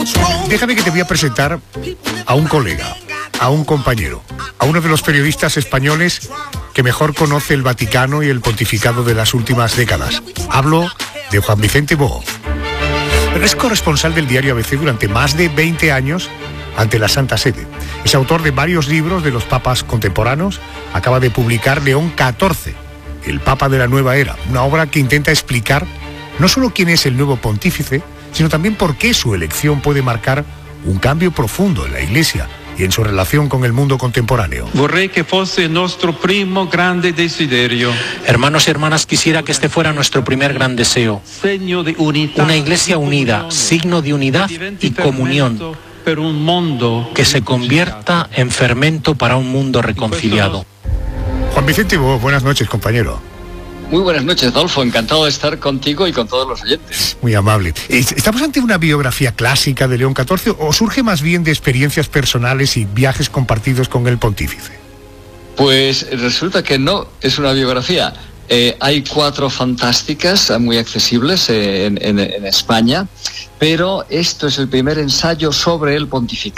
Déjame que te voy a presentar a un colega, a un compañero, a uno de los periodistas españoles que mejor conoce el Vaticano y el pontificado de las últimas décadas. Hablo de Juan Vicente Boo. Es corresponsal del diario ABC durante más de 20 años ante la Santa Sede. Es autor de varios libros de los papas contemporáneos. Acaba de publicar León XIV, el Papa de la Nueva Era, una obra que intenta explicar no solo quién es el nuevo pontífice, sino también por qué su elección puede marcar un cambio profundo en la Iglesia y en su relación con el mundo contemporáneo. Vorrei che fosse il nostro primo grande desiderio. Hermanos y hermanas, quisiera que este fuera nuestro primer gran deseo. Una Iglesia unida, signo de unidad y comunión, que se convierta en fermento para un mundo reconciliado. Juan Vicente Boo, buenas noches, compañero. Muy buenas noches, Adolfo. Encantado de estar contigo y con todos los oyentes. Muy amable. ¿Estamos ante una biografía clásica de León XIV o surge más bien de experiencias personales y viajes compartidos con el pontífice? Pues resulta que no es una biografía. Hay 4 fantásticas, muy accesibles en España, pero esto es el primer ensayo sobre el pontificado.